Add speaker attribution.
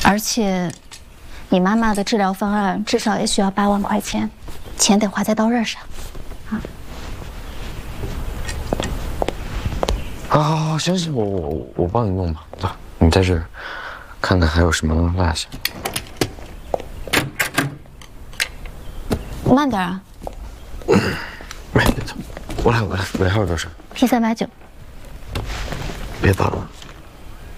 Speaker 1: 而且，你妈妈的治疗方案至少也需要8万块钱，钱得花在刀刃上。
Speaker 2: 好，行，我帮你弄吧。走，你在这儿看看还有什么落下。
Speaker 1: 慢点啊！
Speaker 2: 没，走，我来，还有多少？
Speaker 1: P389。
Speaker 2: 别倒了。